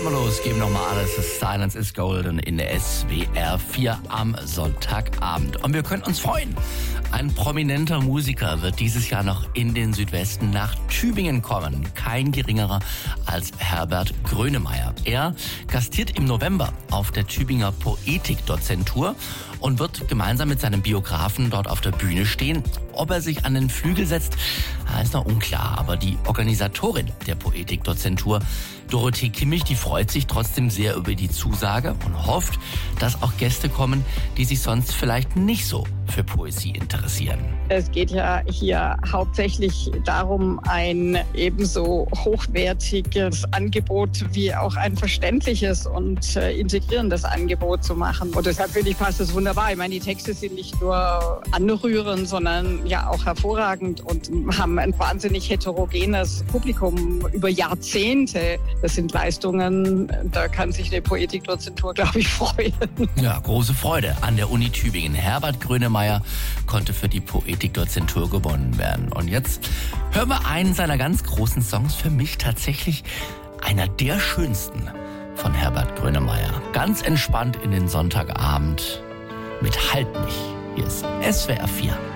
wir los, geben nochmal alles. Silence is Golden in der SWR 4 am Sonntagabend. Und wir können uns freuen. Ein prominenter Musiker wird dieses Jahr noch in den Südwesten nach Tübingen kommen. Kein geringerer als Herbert Grönemeyer. Er gastiert im November auf der Tübinger Poetikdozentur und wird gemeinsam mit seinem Biografen dort auf der Bühne stehen. Ob er sich an den Flügel setzt, ist noch unklar. Aber die Organisatorin der Poetikdozentur, Dorothee Kimmich, die freut sich trotzdem sehr über die Zusage und hofft, dass auch Gäste kommen, die sich sonst vielleicht nicht so für Poesie interessieren. Es geht ja hier hauptsächlich darum, ein ebenso hochwertiges Angebot wie auch ein verständliches und integrierendes Angebot zu machen. Und deshalb finde ich, passt es wunderbar. Ich meine, die Texte sind nicht nur anrührend, sondern ja auch hervorragend und haben ein wahnsinnig heterogenes Publikum über Jahrzehnte. Das sind Leistungen, da kann sich eine Poetikdozentur, glaube ich, freuen. Ja, große Freude an der Uni Tübingen. Herbert Grönemeyer konnte für die Poetikdozentur gewonnen werden. Und jetzt hören wir einen seiner ganz großen Songs. Für mich tatsächlich einer der schönsten von Herbert Grönemeyer. Ganz entspannt in den Sonntagabend mit Halt mich. Hier ist SWR 4.